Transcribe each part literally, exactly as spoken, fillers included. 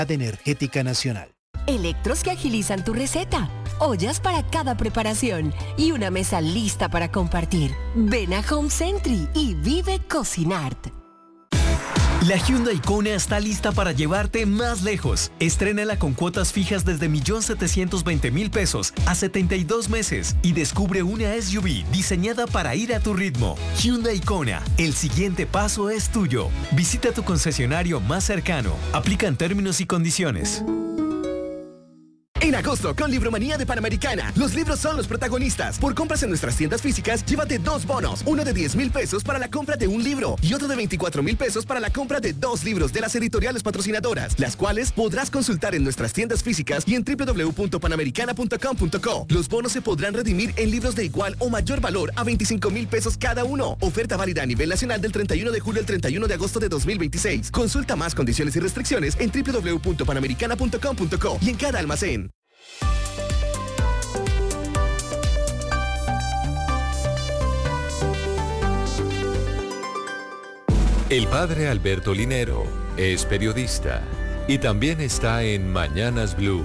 Energética Nacional. Electros que agilizan tu receta, ollas para cada preparación y una mesa lista para compartir. Ven a Home Sentry y vive Cocinart. La Hyundai Kona está lista para llevarte más lejos. Estrénala con cuotas fijas desde un millón setecientos veinte mil pesos a setenta y dos meses y descubre una S U V diseñada para ir a tu ritmo. Hyundai Kona, el siguiente paso es tuyo. Visita tu concesionario más cercano. Aplican términos y condiciones. En agosto, con Libromanía de Panamericana, los libros son los protagonistas. Por compras en nuestras tiendas físicas, llévate dos bonos. Uno de diez mil pesos para la compra de un libro y otro de veinticuatro mil pesos para la compra de dos libros de las editoriales patrocinadoras, las cuales podrás consultar en nuestras tiendas físicas y en doble u doble u doble u punto panamericana punto com punto co. Los bonos se podrán redimir en libros de igual o mayor valor a veinticinco mil pesos cada uno. Oferta válida a nivel nacional del treinta y uno de julio al treinta y uno de agosto de dos mil veintiséis. Consulta más condiciones y restricciones en doble u doble u doble u punto panamericana punto com punto co y en cada almacén. El padre Alberto Linero es periodista y también está en Mañanas Blue.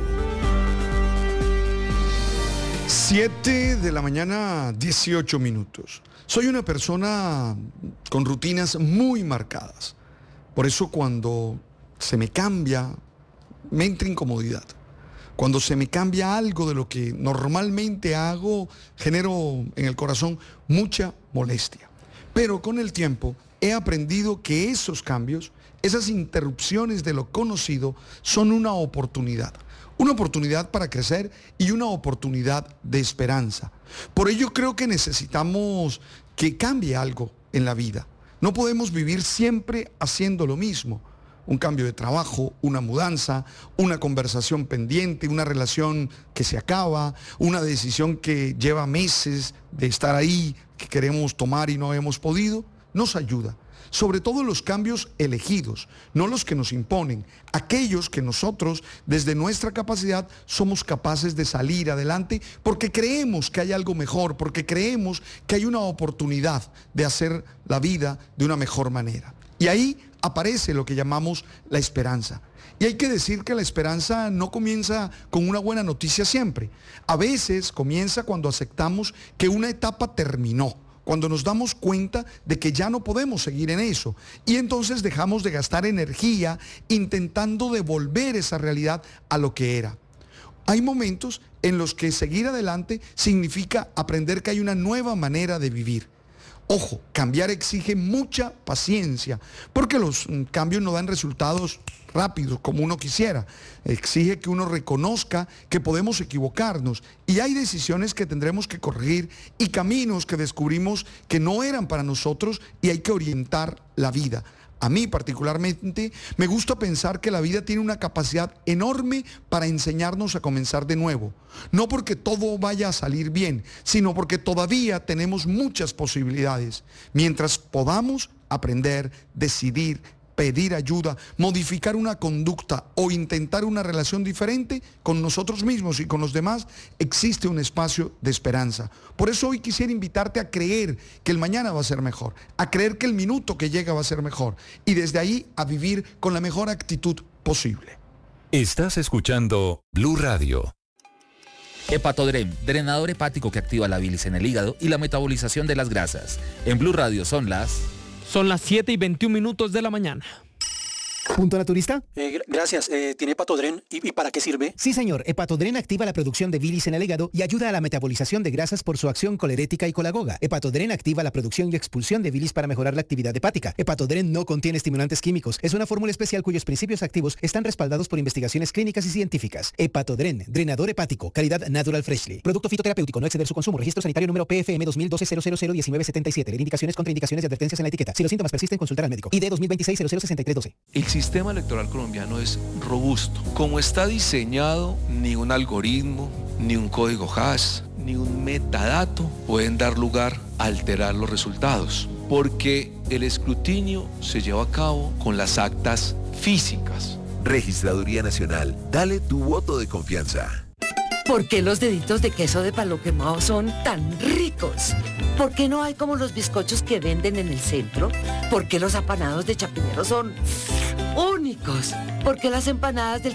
siete de la mañana, dieciocho minutos. Soy una persona con rutinas muy marcadas. Por eso cuando se me cambia, me entra incomodidad. Cuando se me cambia algo de lo que normalmente hago, genero en el corazón mucha molestia. Pero con el tiempo he aprendido que esos cambios, esas interrupciones de lo conocido, son una oportunidad. Una oportunidad para crecer y una oportunidad de esperanza. Por ello creo que necesitamos que cambie algo en la vida. No podemos vivir siempre haciendo lo mismo. Un cambio de trabajo, una mudanza, una conversación pendiente, una relación que se acaba, una decisión que lleva meses de estar ahí, que queremos tomar y no hemos podido, nos ayuda. Sobre todo los cambios elegidos, no los que nos imponen, aquellos que nosotros, desde nuestra capacidad, somos capaces de salir adelante porque creemos que hay algo mejor, porque creemos que hay una oportunidad de hacer la vida de una mejor manera. Y ahí aparece lo que llamamos la esperanza. Y hay que decir que la esperanza no comienza con una buena noticia siempre. A veces comienza cuando aceptamos que una etapa terminó, cuando nos damos cuenta de que ya no podemos seguir en eso. Y entonces dejamos de gastar energía intentando devolver esa realidad a lo que era. Hay momentos en los que seguir adelante significa aprender que hay una nueva manera de vivir. Ojo, cambiar exige mucha paciencia, porque los mm, cambios no dan resultados rápidos como uno quisiera. Exige que uno reconozca que podemos equivocarnos y hay decisiones que tendremos que corregir y caminos que descubrimos que no eran para nosotros y hay que orientar la vida. A mí particularmente me gusta pensar que la vida tiene una capacidad enorme para enseñarnos a comenzar de nuevo. No porque todo vaya a salir bien, sino porque todavía tenemos muchas posibilidades. Mientras podamos aprender, decidir, pedir ayuda, modificar una conducta o intentar una relación diferente con nosotros mismos y con los demás, existe un espacio de esperanza. Por eso hoy quisiera invitarte a creer que el mañana va a ser mejor, a creer que el minuto que llega va a ser mejor y desde ahí a vivir con la mejor actitud posible. Estás escuchando Blue Radio. Hepatodrem, drenador hepático que activa la bilis en el hígado y la metabolización de las grasas. En Blue Radio son las... Son las siete y veintiún minutos de la mañana. ¿Punto naturista? Eh, gracias. Eh, ¿Tiene Hepatodren? ¿Y, ¿Y para qué sirve? Sí, señor. Hepatodren activa la producción de bilis en el hígado y ayuda a la metabolización de grasas por su acción colerética y colagoga. Hepatodren activa la producción y expulsión de bilis para mejorar la actividad hepática. Hepatodren no contiene estimulantes químicos. Es una fórmula especial cuyos principios activos están respaldados por investigaciones clínicas y científicas. Hepatodren, drenador hepático, calidad Natural Freshly. Producto fitoterapéutico, no exceder su consumo. Registro sanitario número P F M dos mil doce cero cero cero diecinueve setenta y siete. Leer indicaciones, contraindicaciones y advertencias en la etiqueta. Si los síntomas persisten, consultar al médico. I D dos mil veintiséis cero cero sesenta y tres doce. El sistema electoral colombiano es robusto. Como está diseñado, ni un algoritmo, ni un código hash, ni un metadato pueden dar lugar a alterar los resultados, porque el escrutinio se lleva a cabo con las actas físicas. Registraduría Nacional, dale tu voto de confianza. ¿Por qué los deditos de queso de palo quemado son tan ricos? ¿Por qué no hay como los bizcochos que venden en el centro? ¿Por qué los apanados de Chapinero son únicos, porque las empanadas del